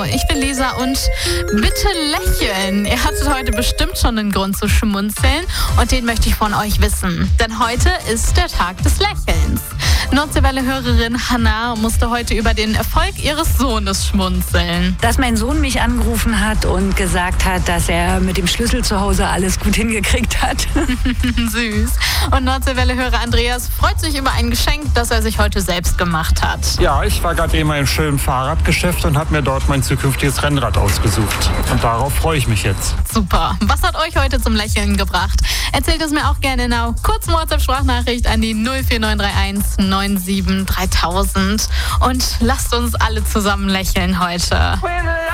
ich bin Lisa und bitte lächeln. Ihr hattet heute bestimmt schon einen Grund zu schmunzeln und den möchte ich von euch wissen. Denn heute ist der Tag des Lächelns. Nordseewelle-Hörerin Hannah musste heute über den Erfolg ihres Sohnes schmunzeln. Dass mein Sohn mich angerufen hat und gesagt hat, dass er mit dem Schlüssel zu Hause alles gut hingekriegt hat. Süß. Und Nordseewelle-Hörer Andreas freut sich über ein Geschenk, das er sich heute selbst gemacht hat. Ja, ich war gerade eben im schönen Fahrradgeschäft und habe mir dort mein zukünftiges Rennrad ausgesucht. Und darauf freue ich mich jetzt. Super. Was hat euch heute zum Lächeln gebracht? Erzählt es mir auch gerne in einer kurzen WhatsApp-Sprachnachricht an die 04931 97 3000. Und lasst uns alle zusammen lächeln heute.